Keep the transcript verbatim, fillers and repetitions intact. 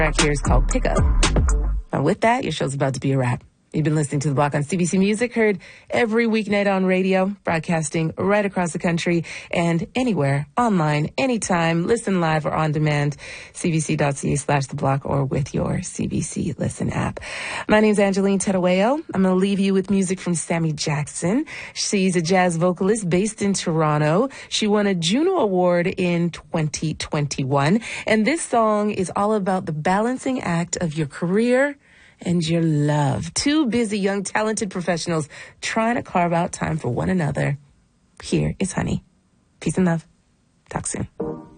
track here is called Pick Up. And with that, your show's about to be a wrap. You've been listening to The Block on C B C Music, heard every weeknight on radio, broadcasting right across the country and anywhere, online, anytime, listen live or on demand, cbc.ca slash The Block or with your C B C Listen app. My name's Angeline Tedaweo. I'm going to leave you with music from Sammy Jackson. She's a jazz vocalist based in Toronto. She won a Juno Award in twenty twenty-one. And this song is all about the balancing act of your career and your love. Two busy, young, talented professionals trying to carve out time for one another. Here is Honey. Peace and love. Talk soon.